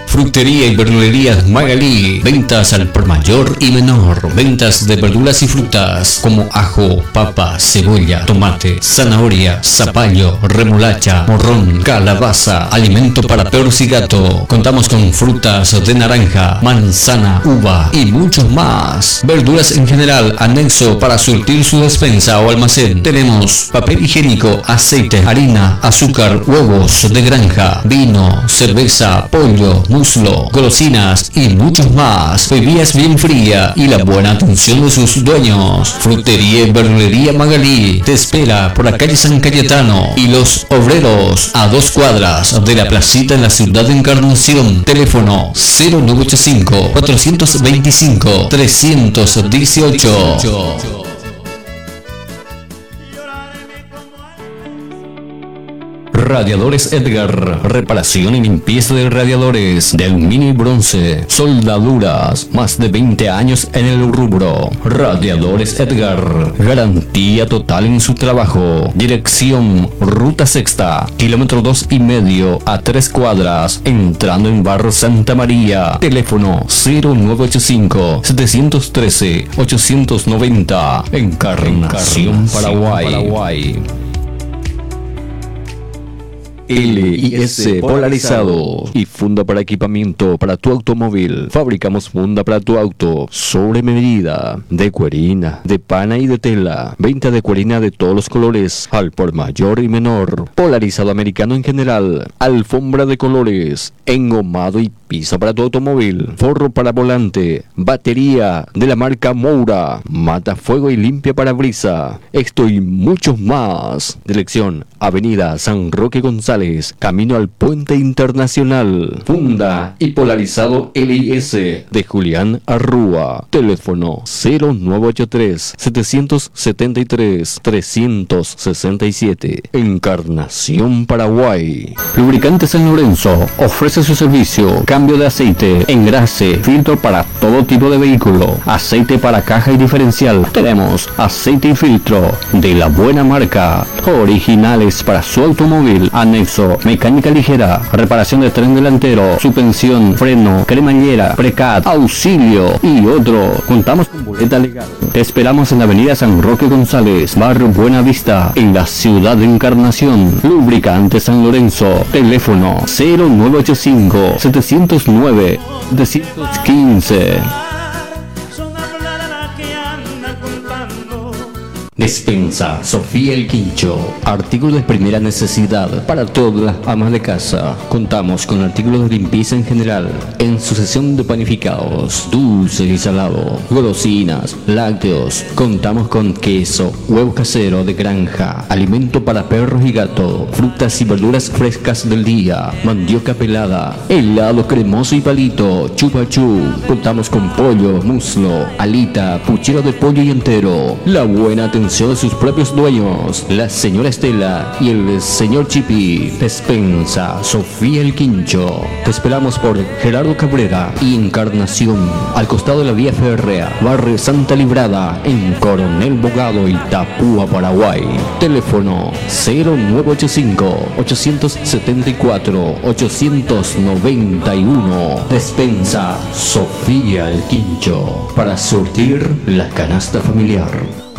Frutería y verdulería Magalí. Ventas al por mayor y menor. Ventas de verduras y frutas como ajo, papa, cebolla, tomate, zanahoria, zapallo, remolacha, morrón, calabaza. Alimento para perros y gato. Contamos con frutas de naranja, manzana, uva y muchos más. Verduras en general, anexo para surtir su despensa o almacén. Tenemos papel higiénico, aceite, harina, azúcar, huevos de granja, vino, cerveza, pollo, muslo, golosinas y muchos más. Bebidas bien fría y la buena atención de sus dueños. Frutería y verdulería Magalí te espera por la calle San Cayetano y Los Obreros, a 2 cuadras de la placita en la ciudad de Encarnación. Teléfono 0985 425 318. Radiadores Edgar, reparación y limpieza de radiadores de aluminio y bronce, soldaduras, más de 20 años en el rubro. Radiadores Edgar, garantía total en su trabajo. Dirección, Ruta Sexta, kilómetro 2,5 a 3 cuadras, entrando en Barrio Santa María. Teléfono 0985 713 890, Encarnación, Paraguay. LIS Polarizado y funda para equipamiento para tu automóvil. Fabricamos funda para tu auto sobre medida, de cuerina, de pana y de tela. Venta de cuerina de todos los colores, al por mayor y menor. Polarizado americano en general. Alfombra de colores, engomado y piso para tu automóvil. Forro para volante, batería de la marca Moura, matafuego y limpia parabrisa. Esto y muchos más. Dirección, Avenida San Roque González, camino al Puente Internacional. Funda y polarizado LIS de Julián Arrúa. Teléfono 0983 773 367. Encarnación, Paraguay. Lubricante San Lorenzo ofrece su servicio: cambio de aceite, engrase, filtro para todo tipo de vehículo, aceite para caja y diferencial. Tenemos aceite y filtro de la buena marca, originales para su automóvil. Anexo, mecánica ligera, reparación de tren delantero, suspensión, freno, cremallera, precat, auxilio y otro. Contamos con boleta legal. Te esperamos en la avenida San Roque González, barrio Buena Vista, en la ciudad de Encarnación. Lubricante San Lorenzo. Teléfono 0985 709 715. Despensa Sofía el Quincho, artículos de primera necesidad para todas las amas de casa. Contamos con artículos de limpieza en general, en sucesión de panificados, dulce y salado, golosinas, lácteos. Contamos con queso, huevo casero de granja, alimento para perros y gatos, frutas y verduras frescas del día, mandioca pelada, helado cremoso y palito, chupachú. Contamos con pollo, muslo, alita, puchero de pollo y entero. La buena atención de sus propios dueños, la señora Estela y el señor Chipi. Despensa Sofía el Quincho. Te esperamos por Gerardo Cabrera y Encarnación, al costado de la vía férrea, barrio Santa Librada, en Coronel Bogado, Itapúa, Paraguay. Teléfono 0985 874 891. Despensa Sofía el Quincho, para surtir la canasta familiar.